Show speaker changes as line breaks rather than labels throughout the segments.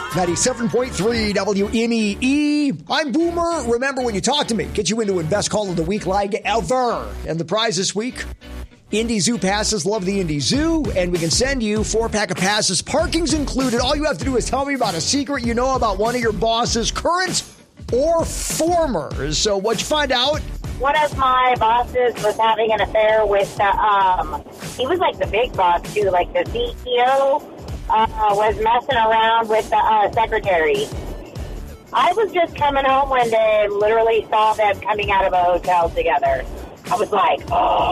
97.3 WMEE. I'm Boomer. Remember, when you talk to me, get you into Invest Call of the Week like ever. And the prize this week, Indy Zoo passes. Love the Indy Zoo. And we can send you 4-pack of passes. Parking's included. All you have to do is tell me about a secret you know about one of your bosses, current or former. So what'd you find out?
One of my bosses was having an affair with, he was like the big boss too, like the CEO. Was messing around with the secretary. I was just coming home one day and literally saw them coming out of a hotel together. I was like,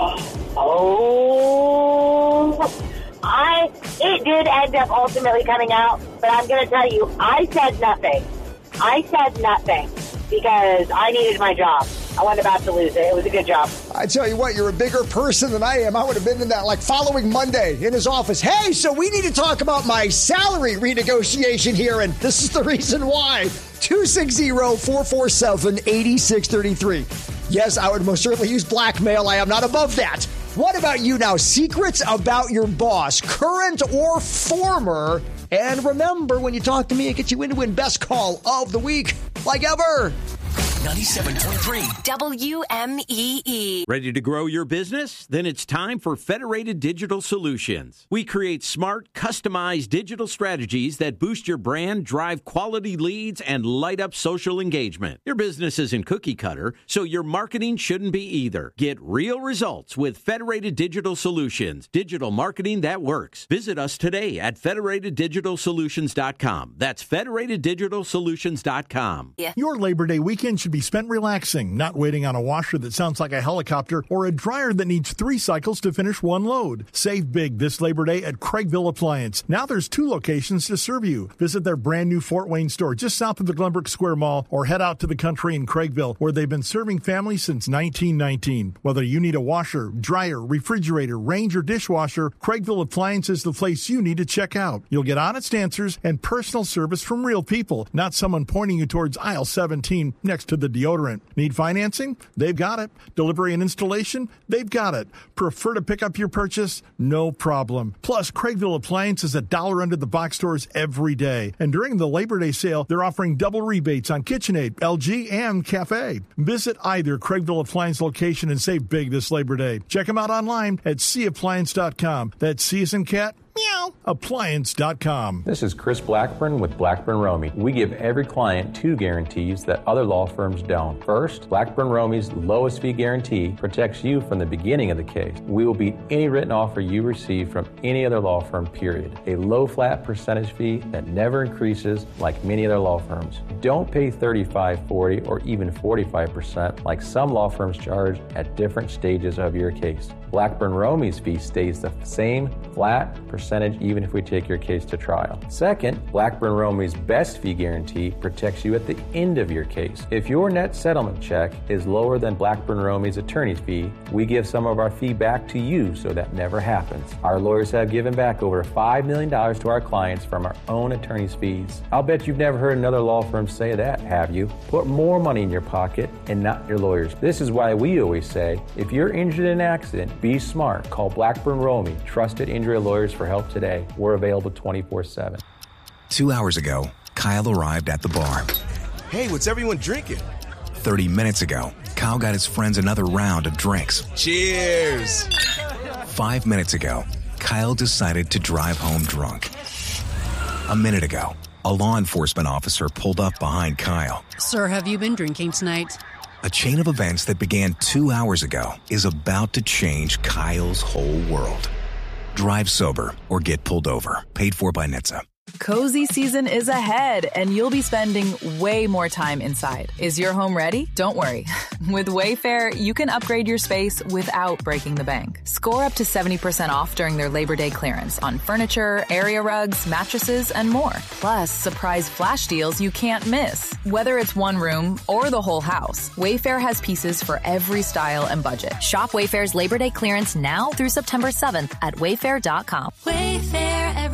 it did end up ultimately coming out, but I'm going to tell you, I said nothing because I needed my job. I wasn't about to lose it. It was a good job.
I tell you what, you're a bigger person than I am. I would have been in that like following Monday in his office. Hey, so we need to talk about my salary renegotiation here, and this is the reason why. 260-447-8633. Yes, I would most certainly use blackmail. I am not above that. What about you now? Secrets about your boss, current or former. And remember, when you talk to me, it gets you in to win Best Call of the Week, like ever.
97.3 WMEE.
Ready to grow your business? Then it's time for Federated Digital Solutions. We create smart, customized digital strategies that boost your brand, drive quality leads, and light up social engagement. Your business isn't cookie cutter, so your marketing shouldn't be either. Get real results with Federated Digital Solutions. Digital marketing that works. Visit us today at federateddigitalsolutions.com. That's federateddigitalsolutions.com.
Yeah. Your Labor Day weekend should be spent relaxing, not waiting on a washer that sounds like a helicopter or a dryer that needs 3 cycles to finish one load. Save big this Labor Day at Craigville Appliance. Now there's 2 locations to serve you. Visit their brand new Fort Wayne store just south of the Glenbrook Square Mall, or head out to the country in Craigville, where they've been serving families since 1919. Whether you need a washer, dryer, refrigerator, range, or dishwasher, Craigville Appliance is the place you need to check out. You'll get honest answers and personal service from real people, not someone pointing you towards aisle 17 next to the deodorant. Need financing? They've got it. Delivery and installation? They've got it. Prefer to pick up your purchase? No problem. Plus, Craigville Appliance is $1 under the box stores every day. And during the Labor Day sale, they're offering double rebates on KitchenAid, LG, and Cafe. Visit either Craigville Appliance location and save big this Labor Day. Check them out online at cappliance.com. That's C as in cat, meow, appliance.com.
This is Chris Blackburn with Blackburn Romey. We give every client 2 guarantees that other law firms don't. First, Blackburn Romey's lowest fee guarantee protects you from the beginning of the case. We will beat any written offer you receive from any other law firm, period. A low flat percentage fee that never increases like many other law firms. Don't pay 35%, 40%, or even 45% like some law firms charge at different stages of your case. Blackburn Romey's fee stays the same flat percentage even if we take your case to trial. Second, Blackburn Romey's best fee guarantee protects you at the end of your case. If your net settlement check is lower than Blackburn Romey's attorney's fee, we give some of our fee back to you so that never happens. Our lawyers have given back over $5 million to our clients from our own attorney's fees. I'll bet you've never heard another law firm say that, have you? Put more money in your pocket and not your lawyers. This is why we always say, if you're injured in an accident, be smart. Call Blackburn Romey, trusted injury lawyers, for help today. We're available 24/7.
2 hours ago, Kyle arrived at the bar.
Hey, what's everyone drinking?
30 minutes ago, Kyle got his friends another round of drinks.
Cheers!
5 minutes ago, Kyle decided to drive home drunk. A minute ago, a law enforcement officer pulled up behind Kyle.
Sir, have you been drinking tonight?
A chain of events that began 2 hours ago is about to change Kyle's whole world. Drive sober or get pulled over. Paid for by NHTSA.
Cozy season is ahead, and you'll be spending way more time inside. Is your home ready? Don't worry. With Wayfair, you can upgrade your space without breaking the bank. Score up to 70% off during their Labor Day clearance on furniture, area rugs, mattresses, and more. Plus, surprise flash deals you can't miss. Whether it's one room or the whole house, Wayfair has pieces for every style and budget.
Shop Wayfair's Labor Day clearance now through September 7th at wayfair.com.
Wayfair, every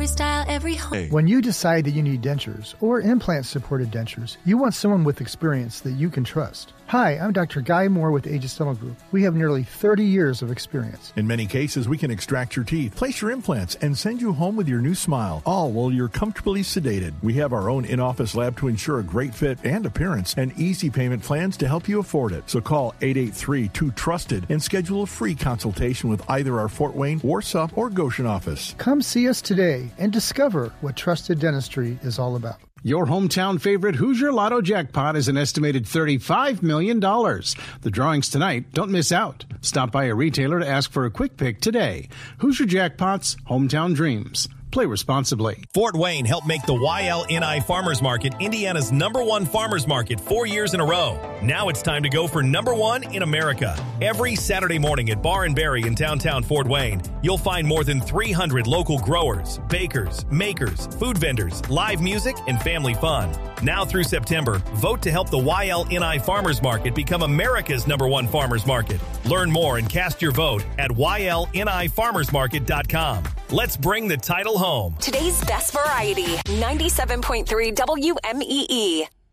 every style, every home.
When you decide that you need dentures or implant-supported dentures, you want someone with experience that you can trust. Hi, I'm Dr. Guy Moore with Aegis Dental Group. We have nearly 30 years of experience.
In many cases, we can extract your teeth, place your implants, and send you home with your new smile, all while you're comfortably sedated. We have our own in-office lab to ensure a great fit and appearance and easy payment plans to help you afford it. So call 883-2TRUSTED and schedule a free consultation with either our Fort Wayne, Warsaw, or Goshen office.
Come see us today and discover what trusted dentistry is all about.
Your hometown favorite Hoosier Lotto jackpot is an estimated $35 million. The drawings tonight. Don't miss out. Stop by a retailer to ask for a quick pick today. Hoosier Jackpots, hometown dreams. Play responsibly.
Fort Wayne helped make the YLNI Farmers Market Indiana's #1 farmers market 4 years in a row. Now it's time to go for #1 in America. Every Saturday morning at Bar and Berry in downtown Fort Wayne, you'll find more than 300 local growers, bakers, makers, food vendors, live music, and family fun. Now through September, vote to help the YLNI Farmers Market become America's #1 farmers market. Learn more and cast your vote at ylnifarmersmarket.com. Let's bring the title home.
Today's best variety, 97.3 WMEE.